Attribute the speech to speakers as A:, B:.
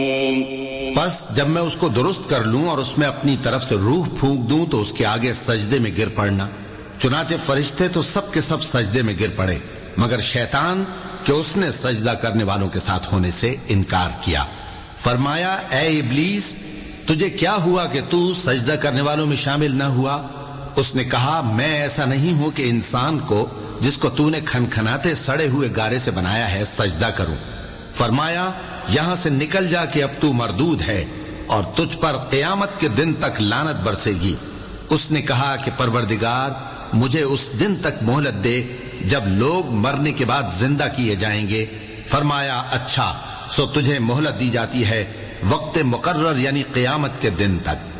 A: बस जब मैं उसको दुरुस्त कर लूं और उसमें अपनी तरफ से रूह फूंक दूं तो उसके आगे सजदे में गिर पड़ना। चुनाचे फरिश्ते तो सब के सब सजदे में गिर पड़े मगर शैतान कि उसने सजदा करने वालों के साथ होने से इनकार किया। फरमाया, ए इब्लीस, तुझे क्या हुआ कि तू सजदा करने वालों में शामिल न हुआ? उसने कहा, मैं ऐसा नहीं हूं कि इंसान को जिसको तूने खनखनाते सड़े हुए गारे से बनाया है सजदा करूं। फरमाया, यहां से निकल जा कि अब तू मरदूद है और तुझ पर क़यामत के दिन तक लानत बरसेगी। उसने कहा कि परवरदिगार, मुझे उस दिन तक मोहलत दे जब लोग मरने के बाद जिंदा किए जाएंगे। फरमाया, अच्छा, सो तुझे मोहलत दी जाती है वक्त मुकर्रर यानी क़यामत के दिन तक।